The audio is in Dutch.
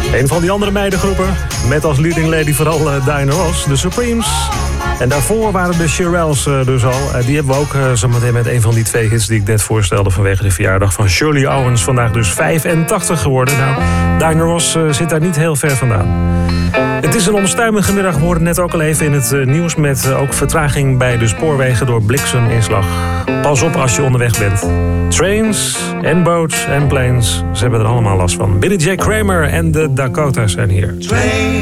Een van die andere meidengroepen, met als leading lady vooral Diana Ross, de Supremes. En daarvoor waren de Shirelles dus al. Die hebben we ook zometeen met een van die 2 hits die ik net voorstelde vanwege de verjaardag van Shirley Owens. Vandaag dus 85 geworden. Nou, Diana Ross zit daar niet heel ver vandaan. Het is een onstuimige middag. We hoorden net ook al even in het nieuws met ook vertraging bij de spoorwegen door blikseminslag. Pas op als je onderweg bent. Trains en boats en planes, ze hebben er allemaal last van. Billy J. Kramer en de Dakotas zijn hier.